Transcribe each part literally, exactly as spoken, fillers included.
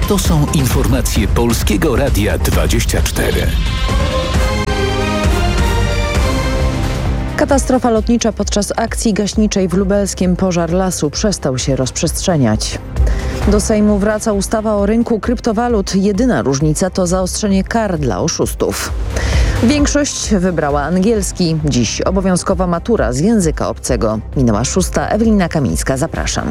To są informacje Polskiego Radia dwadzieścia cztery. Katastrofa lotnicza podczas akcji gaśniczej w lubelskim. Pożar lasu przestał się rozprzestrzeniać. Do Sejmu wraca ustawa o rynku kryptowalut. Jedyna różnica to zaostrzenie kar dla oszustów. Większość wybrała angielski. Dziś obowiązkowa matura z języka obcego. Minęła szósta. Ewelina Kamińska, zapraszam.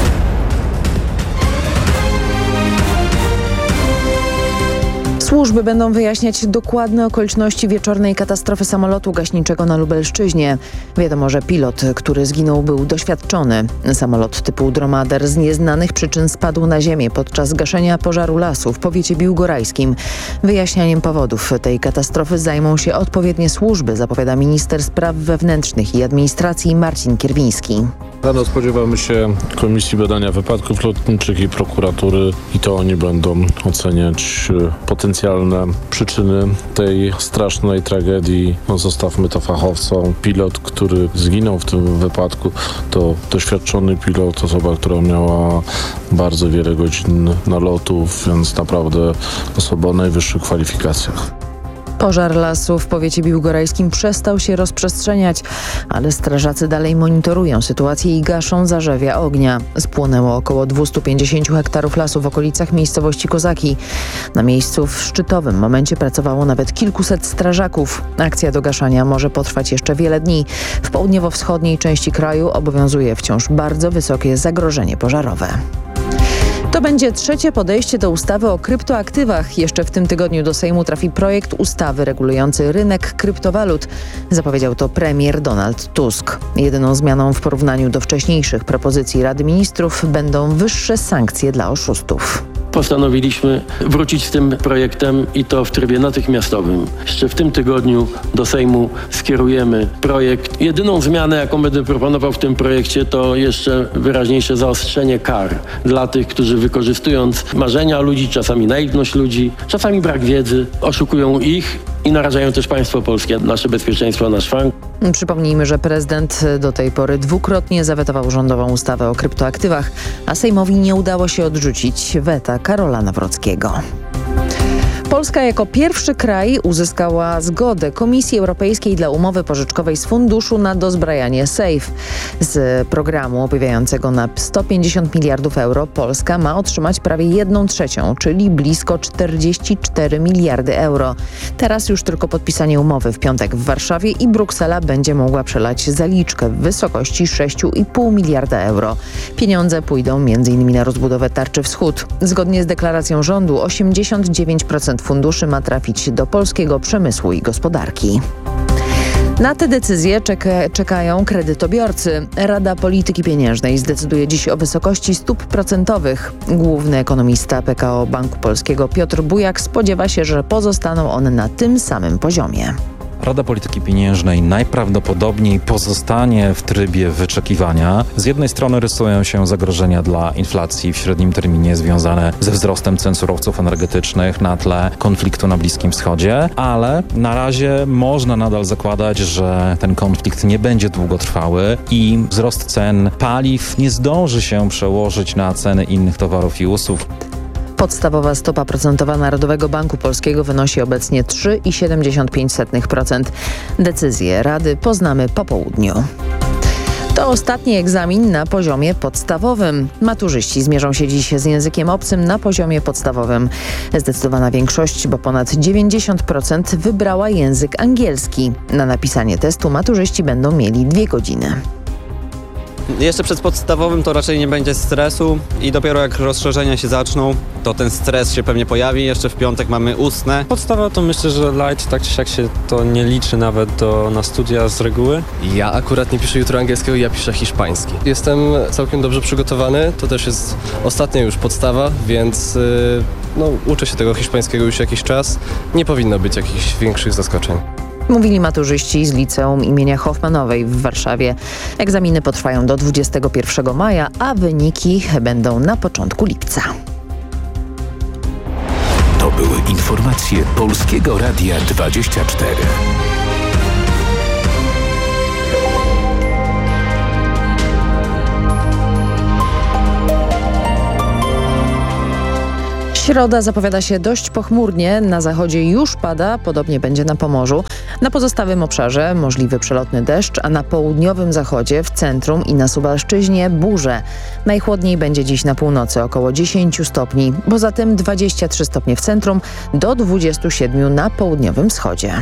Służby będą wyjaśniać dokładne okoliczności wieczornej katastrofy samolotu gaśniczego na Lubelszczyźnie. Wiadomo, że pilot, który zginął, był doświadczony. Samolot typu Dromader z nieznanych przyczyn spadł na ziemię podczas gaszenia pożaru lasu w powiecie biłgorajskim. Wyjaśnianiem powodów tej katastrofy zajmą się odpowiednie służby, zapowiada minister spraw wewnętrznych i administracji Marcin Kierwiński. Rano spodziewamy się Komisji Badania Wypadków Lotniczych i prokuratury i to oni będą oceniać potencjalne przyczyny tej strasznej tragedii. No, zostawmy to fachowcom. Pilot, który zginął w tym wypadku, to doświadczony pilot, osoba, która miała bardzo wiele godzin nalotów, więc naprawdę osoba o najwyższych kwalifikacjach. Pożar lasu w powiecie biłgorajskim przestał się rozprzestrzeniać, ale strażacy dalej monitorują sytuację i gaszą zarzewia ognia. Spłonęło około dwieście pięćdziesiąt hektarów lasu w okolicach miejscowości Kozaki. Na miejscu w szczytowym momencie pracowało nawet kilkuset strażaków. Akcja do gaszania może potrwać jeszcze wiele dni. W południowo-wschodniej części kraju obowiązuje wciąż bardzo wysokie zagrożenie pożarowe. To będzie trzecie podejście do ustawy o kryptoaktywach. Jeszcze w tym tygodniu do Sejmu trafi projekt ustawy regulujący rynek kryptowalut. Zapowiedział to premier Donald Tusk. Jedyną zmianą w porównaniu do wcześniejszych propozycji Rady Ministrów będą wyższe sankcje dla oszustów. Postanowiliśmy wrócić z tym projektem i to w trybie natychmiastowym. Jeszcze w tym tygodniu do Sejmu skierujemy projekt. Jedyną zmianę, jaką będę proponował w tym projekcie, to jeszcze wyraźniejsze zaostrzenie kar dla tych, którzy wykorzystując marzenia ludzi, czasami naiwność ludzi, czasami brak wiedzy, oszukują ich i narażają też państwo polskie, nasze bezpieczeństwo na szwank. Przypomnijmy, że prezydent do tej pory dwukrotnie zawetował rządową ustawę o kryptoaktywach, a Sejmowi nie udało się odrzucić weta Karola Nawrockiego. Polska jako pierwszy kraj uzyskała zgodę Komisji Europejskiej dla umowy pożyczkowej z funduszu na dozbrajanie SAFE. Z programu opiewającego na sto pięćdziesiąt miliardów euro Polska ma otrzymać prawie jedną trzecią, czyli blisko czterdzieści cztery miliardy euro. Teraz już tylko podpisanie umowy w piątek w Warszawie i Bruksela będzie mogła przelać zaliczkę w wysokości sześć i pół miliarda euro. Pieniądze pójdą między innymi na rozbudowę Tarczy Wschód. Zgodnie z deklaracją rządu osiemdziesiąt dziewięć procent funduszy ma trafić do polskiego przemysłu i gospodarki. Na te decyzje czeka, czekają kredytobiorcy. Rada Polityki Pieniężnej zdecyduje dziś o wysokości stóp procentowych. Główny ekonomista P K O Banku Polskiego Piotr Bujak spodziewa się, że pozostaną one na tym samym poziomie. Rada Polityki Pieniężnej najprawdopodobniej pozostanie w trybie wyczekiwania. Z jednej strony rysują się zagrożenia dla inflacji w średnim terminie związane ze wzrostem cen surowców energetycznych na tle konfliktu na Bliskim Wschodzie, ale na razie można nadal zakładać, że ten konflikt nie będzie długotrwały i wzrost cen paliw nie zdąży się przełożyć na ceny innych towarów i usług. Podstawowa stopa procentowa Narodowego Banku Polskiego wynosi obecnie trzy przecinek siedemdziesiąt pięć procent. Decyzję Rady poznamy po południu. To ostatni egzamin na poziomie podstawowym. Maturzyści zmierzą się dziś z językiem obcym na poziomie podstawowym. Zdecydowana większość, bo ponad dziewięćdziesiąt procent wybrała język angielski. Na napisanie testu maturzyści będą mieli dwie godziny. Jeszcze przed podstawowym to raczej nie będzie stresu i dopiero jak rozszerzenia się zaczną, to ten stres się pewnie pojawi. Jeszcze w piątek mamy ustne. Podstawa to myślę, że light, tak czy siak się to nie liczy nawet do, na studia z reguły. Ja akurat nie piszę jutro angielskiego, ja piszę hiszpański. Jestem całkiem dobrze przygotowany, to też jest ostatnia już podstawa, więc yy, no, uczę się tego hiszpańskiego już jakiś czas. Nie powinno być jakichś większych zaskoczeń. Mówili maturzyści z liceum imienia Hoffmanowej w Warszawie. Egzaminy potrwają do dwudziestego pierwszego maja, a wyniki będą na początku lipca. To były informacje Polskiego Radia dwadzieścia cztery. Środa zapowiada się dość pochmurnie. Na zachodzie już pada, podobnie będzie na Pomorzu. Na pozostałym obszarze możliwy przelotny deszcz, a na południowym zachodzie, w centrum i na Suwalszczyźnie burze. Najchłodniej będzie dziś na północy, około dziesięć stopni. Poza tym dwadzieścia trzy stopnie w centrum, do dwudziestu siedmiu na południowym wschodzie.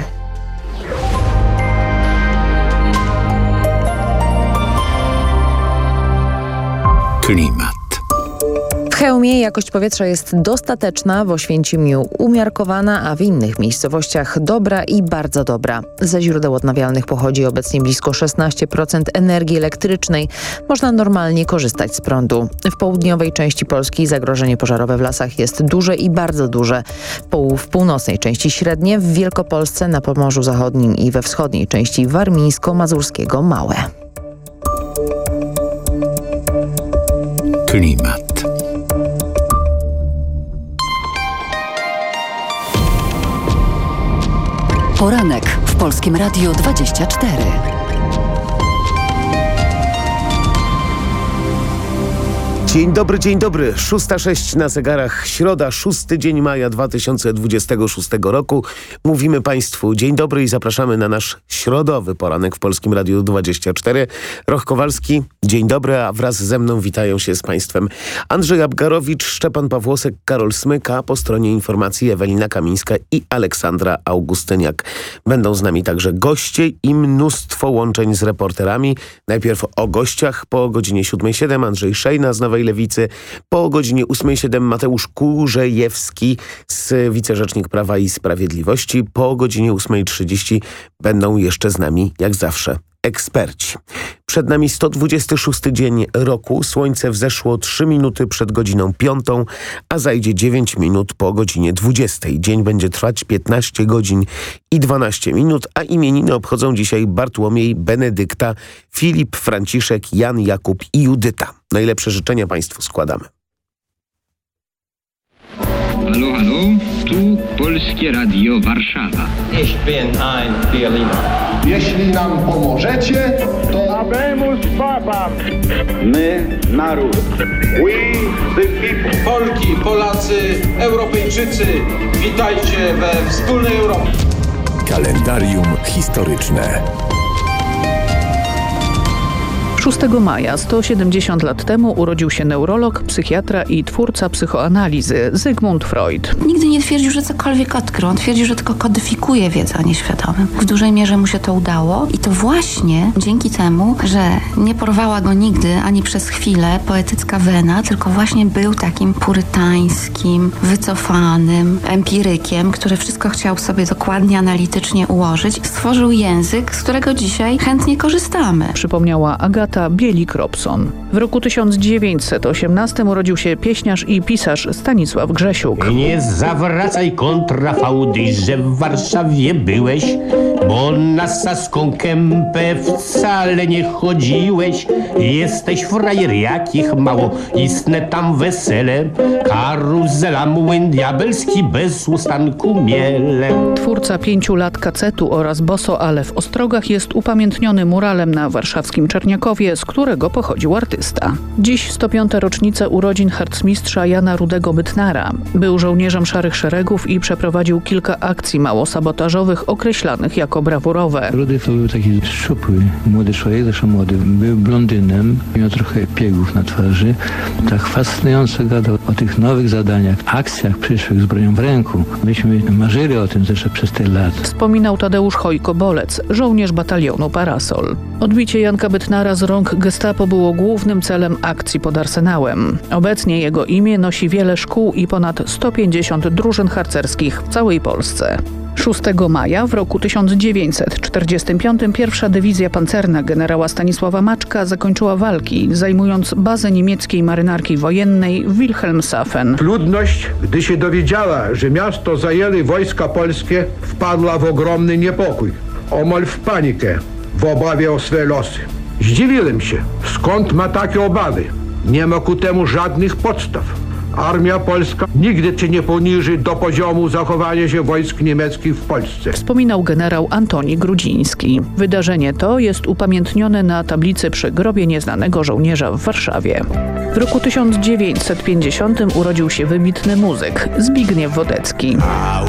Klimat. W Chełmie jakość powietrza jest dostateczna, w Oświęcimiu umiarkowana, a w innych miejscowościach dobra i bardzo dobra. Ze źródeł odnawialnych pochodzi obecnie blisko szesnaście procent energii elektrycznej. Można normalnie korzystać z prądu. W południowej części Polski zagrożenie pożarowe w lasach jest duże i bardzo duże. W północnej części średnie, w Wielkopolsce, na Pomorzu Zachodnim i we wschodniej części warmińsko-mazurskiego małe. Klimat. Poranek w Polskim Radiu dwadzieścia cztery. Dzień dobry, dzień dobry. szósta sześć na zegarach. Środa, szósty dzień maja dwa tysiące dwudziestego szóstego roku. Mówimy Państwu dzień dobry i zapraszamy na nasz środowy poranek w Polskim Radiu dwadzieścia cztery. Roch Kowalski, dzień dobry, a wraz ze mną witają się z Państwem Andrzej Abgarowicz, Szczepan Pawłosek, Karol Smyka, po stronie informacji Ewelina Kamińska i Aleksandra Augustyniak. Będą z nami także goście i mnóstwo łączeń z reporterami. Najpierw o gościach po godzinie siódmej siedem Andrzej Szejna z Nowej Lewicy, po godzinie ósmej siedem Mateusz Kurzejewski, z wicerzecznik Prawa i Sprawiedliwości. Po godzinie ósmej trzydzieści będą jeszcze z nami, jak zawsze, eksperci. Przed nami sto dwudziesty szósty dzień roku. Słońce wzeszło trzy minuty przed godziną piątą, a zajdzie dziewięć minut po godzinie dwudziestej. Dzień będzie trwać piętnaście godzin i dwanaście minut, a imieniny obchodzą dzisiaj Bartłomiej, Benedykta, Filip, Franciszek, Jan, Jakub i Judyta. Najlepsze życzenia Państwu składamy. Halo, halo, tu Polskie Radio Warszawa. Ich bin ein Berliner. Jeśli nam pomożecie, to... Habemus Babam. My, naród. We, the people. Polki, Polacy, Europejczycy, witajcie we wspólnej Europie. Kalendarium historyczne. szóstego maja, sto siedemdziesiąt lat temu, urodził się neurolog, psychiatra i twórca psychoanalizy Zygmunt Freud. Nigdy nie twierdził, że cokolwiek odkrył. On twierdził, że tylko kodyfikuje wiedzę o nieświadomym. W dużej mierze mu się to udało i to właśnie dzięki temu, że nie porwała go nigdy ani przez chwilę poetycka wena, tylko właśnie był takim purytańskim, wycofanym empirykiem, który wszystko chciał sobie dokładnie, analitycznie ułożyć. Stworzył język, z którego dzisiaj chętnie korzystamy. Przypomniała Agata Bielik-Robson. W roku tysiąc dziewięćset osiemnastym urodził się pieśniarz i pisarz Stanisław Grzesiuk. Nie zawracaj kontrafałdy, że w Warszawie byłeś, bo na Saską Kępę wcale nie chodziłeś. Jesteś frajer jakich mało, istne tam wesele, karuzela, młyn diabelski, bez ustanku miele. Twórca pięciu lat kacetu oraz Boso Ale w Ostrogach jest upamiętniony muralem na warszawskim Czerniakowie, z którego pochodził artysta. Dziś sto piąta rocznica urodzin harcmistrza Jana Rudego Bytnara. Był żołnierzem Szarych Szeregów i przeprowadził kilka akcji mało sabotażowych określanych jako brawurowe. Rudy to był taki szczupły, młody człowiek, zresztą młody. Był blondynem, miał trochę piegów na twarzy. Tak fascynująco gadał o tych nowych zadaniach, akcjach przyszłych z bronią w ręku. Myśmy marzyli o tym zresztą przez te lata. Wspominał Tadeusz Chojko-Bolec, żołnierz batalionu Parasol. Odbicie Janka Bytnara z rąk gestapo było głównym celem akcji pod Arsenałem. Obecnie jego imię nosi wiele szkół i ponad sto pięćdziesiąt drużyn harcerskich w całej Polsce. szóstego maja w roku tysiąc dziewięćset czterdziestym piątym pierwsza dywizja pancerna generała Stanisława Maczka zakończyła walki, zajmując bazę niemieckiej marynarki wojennej w Wilhelmshaven. Ludność, gdy się dowiedziała, że miasto zajęli wojska polskie, wpadła w ogromny niepokój, omal w panikę, w obawie o swe losy. Zdziwiłem się, skąd ma takie obawy. Nie ma ku temu żadnych podstaw. Armia polska nigdy cię nie poniży do poziomu zachowania się wojsk niemieckich w Polsce. Wspominał generał Antoni Grudziński. Wydarzenie to jest upamiętnione na tablicy przy grobie nieznanego żołnierza w Warszawie. W roku tysiąc dziewięćset pięćdziesiątym urodził się wybitny muzyk Zbigniew Wodecki. A